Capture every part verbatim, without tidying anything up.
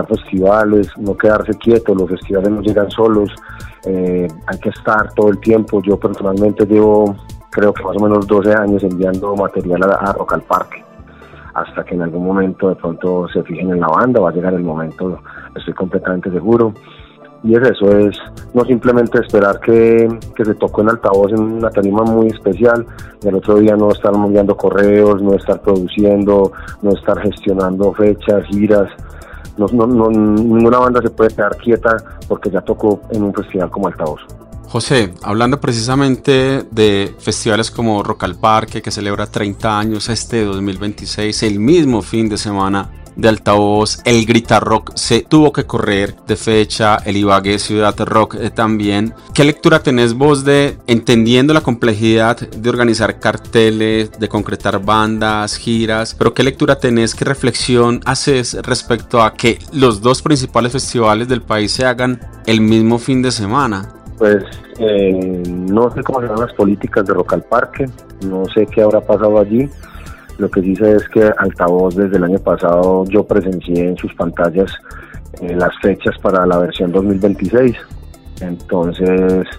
festivales, no quedarse quieto, los festivales no llegan solos, eh, hay que estar todo el tiempo. Yo personalmente llevo, creo que más o menos doce años enviando material a, a Rock al Parque, hasta que en algún momento de pronto se fijen en la banda, va a llegar el momento, estoy completamente seguro. Y es eso, es no simplemente esperar que, que se toque en altavoz en una tarima muy especial y al otro día no estar enviando correos, no estar produciendo, no estar gestionando fechas, giras. No, no, no, ninguna banda se puede quedar quieta porque ya tocó en un festival como altavoz. José, hablando precisamente de festivales como Rock al Parque, que celebra treinta años este dos mil veintiséis, el mismo fin de semana de altavoz, el Grita Rock se tuvo que correr de fecha, el Ibagué Ciudad Rock eh, también. ¿Qué lectura tenés vos de, entendiendo la complejidad de organizar carteles, de concretar bandas, giras, pero qué lectura tenés, qué reflexión haces respecto a que los dos principales festivales del país se hagan el mismo fin de semana? Pues eh, no sé cómo serán las políticas de Rock al Parque, no sé qué habrá pasado allí. Lo que sí sé es que Altavoz desde el año pasado yo presencié en sus pantallas eh, las fechas para la versión dos mil veintiséis. Entonces,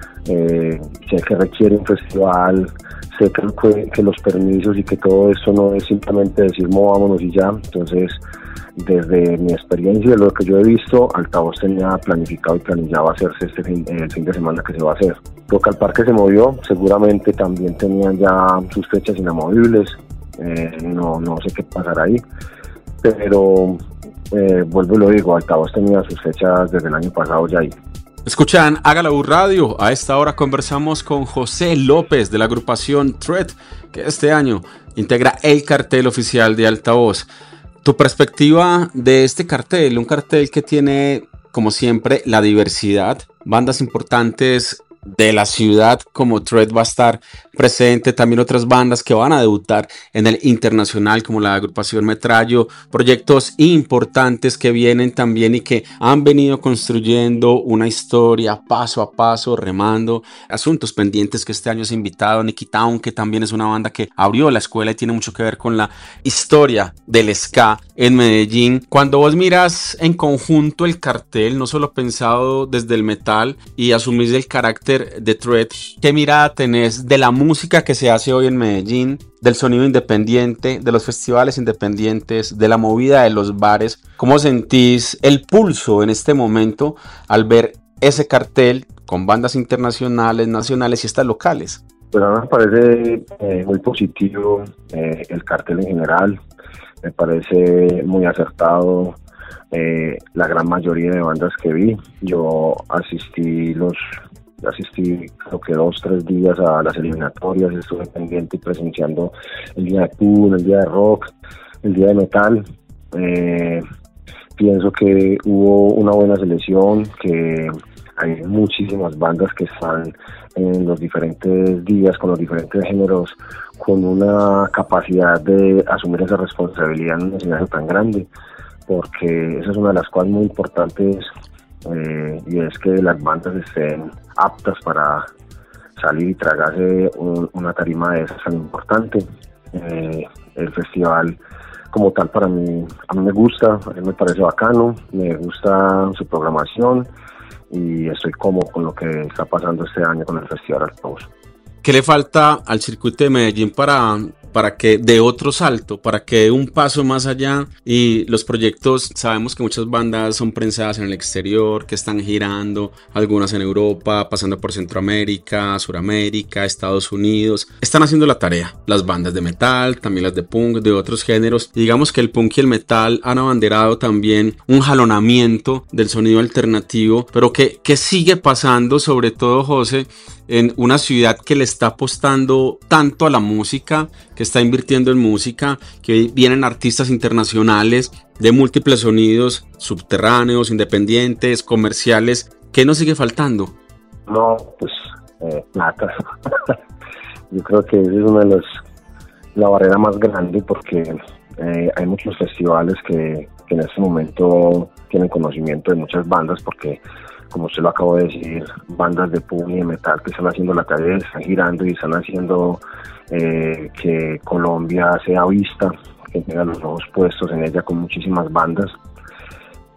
eh, sé que requiere un festival, sé que, que los permisos y que todo esto no es simplemente decir movámonos y ya. Entonces, desde mi experiencia, lo que yo he visto, Altavoz tenía planificado y planillado hacerse este fin, el fin de semana que se va a hacer. Rock al Parque se movió, seguramente también tenían ya sus fechas inamovibles. Eh, no, no sé qué pasará ahí, pero eh, vuelvo y lo digo, Altavoz tenía sus fechas desde el año pasado ya ahí. Escuchan Hágala U Radio. A esta hora conversamos con José López de la agrupación Thread, que este año integra el cartel oficial de Altavoz. Tu perspectiva de este cartel, un cartel que tiene, como siempre, la diversidad, bandas importantes de la ciudad como Thread va a estar presente, también otras bandas que van a debutar en el internacional como la agrupación Metrallo, proyectos importantes que vienen también y que han venido construyendo una historia paso a paso, remando, asuntos pendientes que este año se ha invitado, Nicky Town, que también es una banda que abrió la escuela y tiene mucho que ver con la historia del ska en Medellín. Cuando vos miras en conjunto el cartel, no solo pensado desde el metal y asumís el carácter de Thread, ¿qué mirada tenés de la música que se hace hoy en Medellín, del sonido independiente, de los festivales independientes, de la movida de los bares? ¿Cómo sentís el pulso en este momento al ver ese cartel con bandas internacionales, nacionales y estas locales? Pues a mí me parece eh, muy positivo eh, el cartel en general, me parece muy acertado. Eh, la gran mayoría de bandas que vi, yo asistí los asistí creo que dos, tres días a las eliminatorias, estuve pendiente y presenciando el día de Tour, el día de rock, el día de metal. Eh, pienso que hubo una buena selección, que hay muchísimas bandas que están en los diferentes días con los diferentes géneros, con una capacidad de asumir esa responsabilidad en un escenario tan grande, porque esa es una de las cosas muy importantes. Eh, y es que las bandas estén aptas para salir y tragarse un, una tarima de esas tan importante. Eh, el festival como tal para mí, a mí me gusta, a mí me parece bacano, me gusta su programación y estoy cómodo con lo que está pasando este año con el Festival Altavoz. ¿Qué le falta al circuito de Medellín para, para que dé otro salto, para que dé un paso más allá? Y los proyectos, sabemos que muchas bandas son prensadas en el exterior, que están girando, algunas en Europa, pasando por Centroamérica, Suramérica, Estados Unidos. Están haciendo la tarea, las bandas de metal, también las de punk, de otros géneros. Y digamos que el punk y el metal han abanderado también un jalonamiento del sonido alternativo, pero que, que sigue pasando, sobre todo, José, en una ciudad que le está apostando tanto a la música, que está invirtiendo en música, que vienen artistas internacionales de múltiples sonidos, subterráneos, independientes, comerciales. ¿Qué nos sigue faltando? No, pues eh, plata. Yo creo que esa es una de las la barrera más grande, porque eh, hay muchos festivales que, que en este momento tienen conocimiento de muchas bandas, porque como usted lo acabo de decir, bandas de punk y de metal que están haciendo la tarea, están girando y están haciendo eh, que Colombia sea vista, que tenga los nuevos puestos en ella con muchísimas bandas.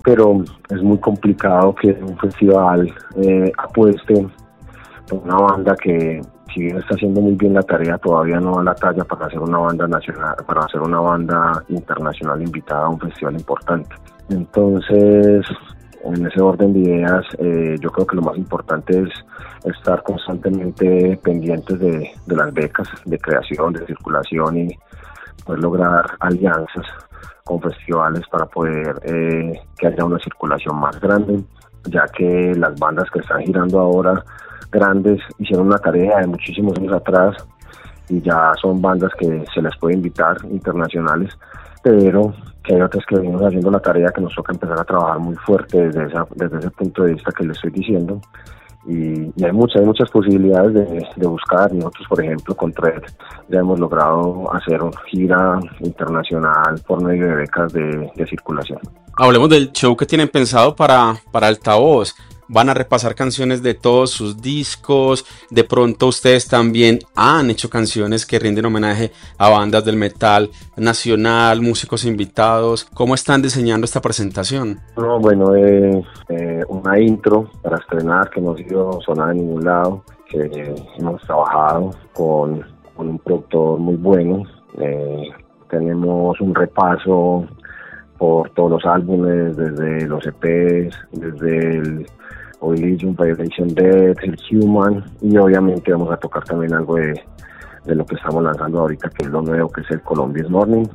pero es muy complicado que un festival eh, apueste por una banda que, si bien está haciendo muy bien la tarea, todavía no da la talla para hacer una banda nacional, para hacer una banda internacional invitada a un festival importante. Entonces, en ese orden de ideas, eh, yo creo que lo más importante es estar constantemente pendientes de, de las becas de creación, de circulación y poder lograr alianzas con festivales para poder eh, que haya una circulación más grande, ya que las bandas que están girando ahora grandes hicieron una tarea de muchísimos años atrás y ya son bandas que se les puede invitar internacionales, pero que hay otras que venimos haciendo la tarea que nos toca empezar a trabajar muy fuerte desde, esa, desde ese punto de vista que les estoy diciendo. Y, y hay muchas, hay muchas posibilidades de, de buscar. Nosotros, por ejemplo, con Thread ya hemos logrado hacer una gira internacional por medio de becas de, de circulación. Hablemos del show que tienen pensado para, para Altavoz. Van a repasar canciones de todos sus discos. De pronto ustedes también han hecho canciones que rinden homenaje a bandas del metal nacional, músicos invitados. ¿Cómo están diseñando esta presentación? No, bueno, eh, eh, una intro para estrenar que no ha sido sonada en ningún lado, que eh, hemos trabajado con, con un productor muy bueno. Eh, tenemos un repaso por todos los álbumes, desde los E Pes, desde el Religion, Violation Death, el Human, y obviamente vamos a tocar también algo de, de lo que estamos lanzando ahorita, que es lo nuevo, que es el Colombia's Morning.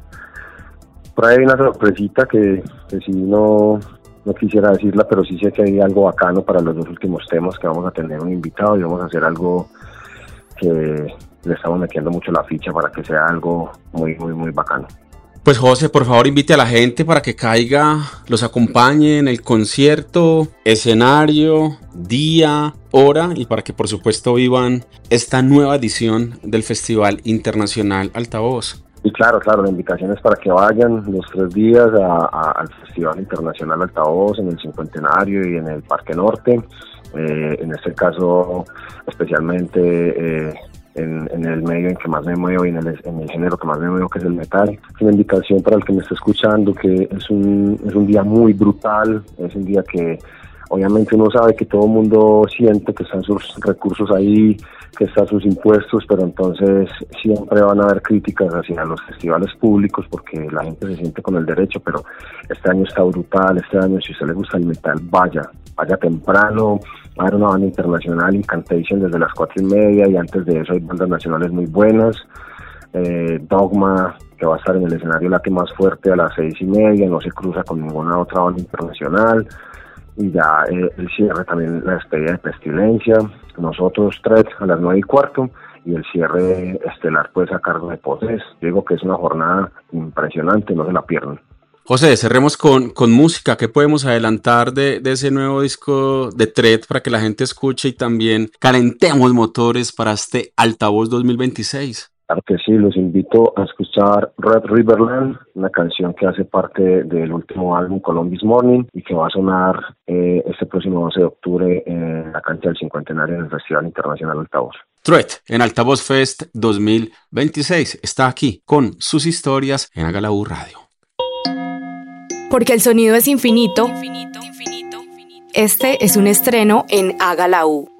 Por ahí hay una sorpresita que, que sí no, no quisiera decirla, pero sí sé que hay algo bacano para los dos últimos temas, que vamos a tener un invitado y vamos a hacer algo que le estamos metiendo mucho la ficha para que sea algo muy, muy, muy bacano. Pues José, por favor invite a la gente para que caiga, los acompañe en el concierto, escenario, día, hora, y para que por supuesto vivan esta nueva edición del Festival Internacional Altavoz. Y claro, claro, la invitación es para que vayan los tres días a, a, al Festival Internacional Altavoz en el Cincuentenario y en el Parque Norte. Eh, en este caso, especialmente eh, En, en el medio en que más me muevo y en el, en el género que más me muevo, que es el metal. Es una indicación para el que me está escuchando que es un, es un día muy brutal, es un día que obviamente uno sabe que todo el mundo siente que están sus recursos ahí, que están sus impuestos, pero entonces siempre van a haber críticas hacia los festivales públicos porque la gente se siente con el derecho, pero este año está brutal, este año si a usted le gusta el metal, vaya, vaya temprano. Va a haber una banda internacional, Incantation, desde las cuatro y media, y antes de eso hay bandas nacionales muy buenas. Eh, Dogma, que va a estar en el escenario late más fuerte a las seis y media, no se cruza con ninguna otra banda internacional. Y ya eh, el cierre también, la despedida de Pestilencia, nosotros tres a las nueve y cuarto, y el cierre estelar pues a cargo de Poses. Digo que es una jornada impresionante, no se la pierdan. José, cerremos con, con música. ¿Qué podemos adelantar de, de ese nuevo disco de Thread para que la gente escuche y también calentemos motores para este Altavoz dos mil veintiséis? Claro que sí, los invito a escuchar Red Riverland, una canción que hace parte del último álbum Colombia's Morning y que va a sonar eh, este próximo doce de octubre en la cancha del Cincuentenario en el Festival Internacional Altavoz. Thread en Altavoz Fest dos mil veintiséis está aquí con sus historias en Haga la U Radio. Porque el sonido es infinito, este es un estreno en Haga la U.